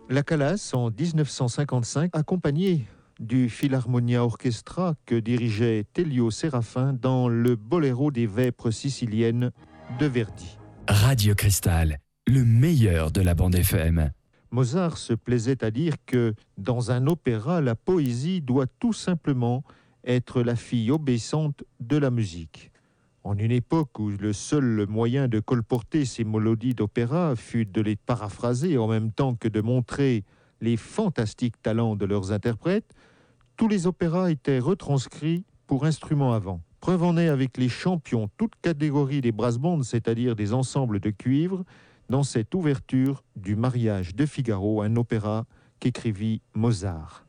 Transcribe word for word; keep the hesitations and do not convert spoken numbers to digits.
La Calas en dix-neuf cent cinquante-cinq, accompagné du Philharmonia Orchestra que dirigeait Telio Séraphin dans le Boléro des Vêpres siciliennes de Verdi. Radio Cristal, le meilleur de la bande F M. Mozart se plaisait à dire que dans un opéra, la poésie doit tout simplement être la fille obéissante de la musique. En une époque où le seul moyen de colporter ces mélodies d'opéra fut de les paraphraser en même temps que de montrer les fantastiques talents de leurs interprètes, tous les opéras étaient retranscrits pour instruments à vent. Preuve en est avec les champions, toutes catégories des brass bands, c'est-à-dire des ensembles de cuivre, dans cette ouverture du Mariage de Figaro, un opéra qu'écrivit Mozart.